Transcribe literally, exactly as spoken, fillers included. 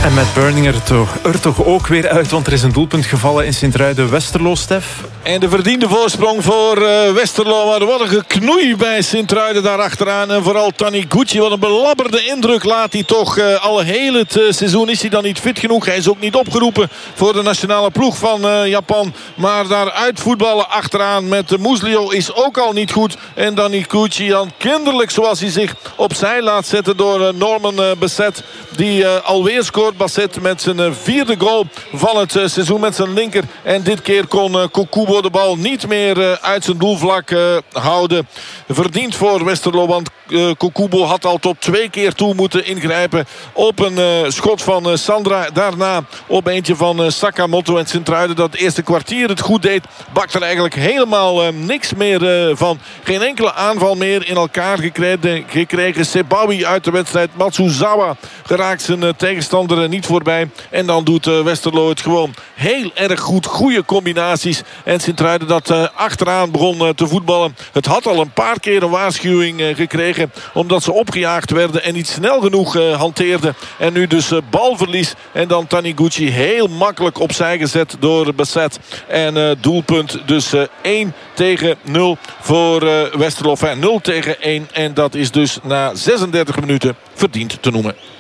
En met Burning er toch, er toch ook weer uit, want er is een doelpunt gevallen in Sint-Truiden-Westerlo, Stef. En de verdiende voorsprong voor uh, Westerlo. Maar wat een geknoei bij Sint-Truiden daar achteraan. En vooral Taniguchi, wat een belabberde indruk laat hij toch. Uh, al heel het uh, seizoen is hij dan niet fit genoeg. Hij is ook niet opgeroepen voor de nationale ploeg van uh, Japan. Maar daar uitvoetballen achteraan met uh, Muslio is ook al niet goed. En Taniguchi dan kinderlijk zoals hij zich opzij laat zetten door uh, Norman uh, Bassett. Die uh, alweer scoort. Bassett met zijn uh, vierde goal van het uh, seizoen met zijn linker. En dit keer kon uh, Kokubo de bal niet meer uh, uit zijn doelvlak uh, houden. Verdiend voor Westerlo, want uh, Kokubo had al tot twee keer toe moeten ingrijpen op een uh, schot van uh, Sandra. Daarna op eentje van uh, Sakamoto. En Sint-Truiden dat het eerste kwartier het goed deed, bakt er eigenlijk helemaal uh, niks meer uh, van. Geen enkele aanval meer in elkaar gekregen. gekregen. Sebawi uit de wedstrijd. Matsuzawa geraakt zijn uh, tegenstander uh, niet voorbij. En dan doet uh, Westerlo het gewoon heel erg goed. Goede combinaties. En Sint-Truiden dat uh, achteraan begon uh, te voetballen. Het had al een paar keer een waarschuwing uh, gekregen. Omdat ze opgejaagd werden en niet snel genoeg uh, hanteerden. En nu dus uh, balverlies. En dan Taniguchi heel makkelijk opzij gezet door Bassett. En uh, doelpunt dus uh, één tegen nul voor uh, Westerlo. Enfin, nul tegen één. En dat is dus na zesendertig minuten verdiend te noemen.